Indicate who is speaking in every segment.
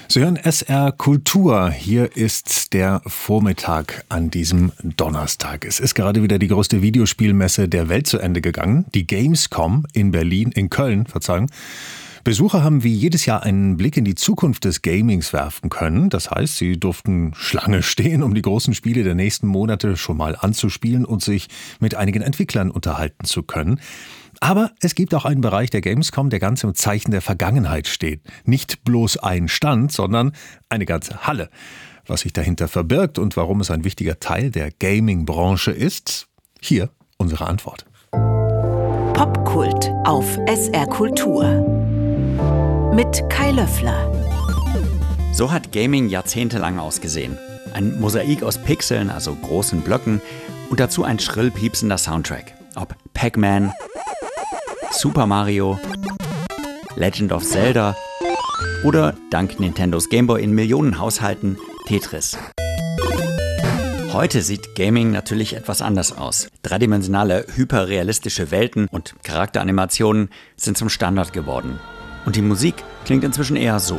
Speaker 1: Sie hören SR Kultur. Hier ist der Vormittag an diesem Donnerstag. Es ist gerade wieder die größte Videospielmesse der Welt zu Ende gegangen. Die Gamescom in Köln. Besucher haben wie jedes Jahr einen Blick in die Zukunft des Gamings werfen können. Das heißt, sie durften Schlange stehen, um die großen Spiele der nächsten Monate schon mal anzuspielen und sich mit einigen Entwicklern unterhalten zu können. Aber es gibt auch einen Bereich der Gamescom, der ganz im Zeichen der Vergangenheit steht. Nicht bloß ein Stand, sondern eine ganze Halle. Was sich dahinter verbirgt und warum es ein wichtiger Teil der Gaming-Branche ist, hier unsere Antwort.
Speaker 2: Popkult auf SR Kultur mit Kai Löffler.
Speaker 3: So hat Gaming jahrzehntelang ausgesehen. Ein Mosaik aus Pixeln, also großen Blöcken, und dazu ein schrill piepsender Soundtrack. Ob Pac-Man, Super Mario, Legend of Zelda oder dank Nintendos Gameboy in Millionen Haushalten Tetris. Heute sieht Gaming natürlich etwas anders aus. Dreidimensionale, hyperrealistische Welten und Charakteranimationen sind zum Standard geworden. Und die Musik klingt inzwischen eher so.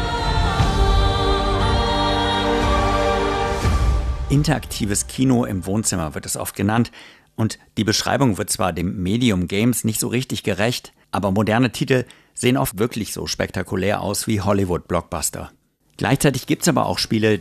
Speaker 3: Interaktives Kino im Wohnzimmer wird es oft genannt. Und die Beschreibung wird zwar dem Medium Games nicht so richtig gerecht, aber moderne Titel sehen oft wirklich so spektakulär aus wie Hollywood-Blockbuster. Gleichzeitig gibt es aber auch Spiele,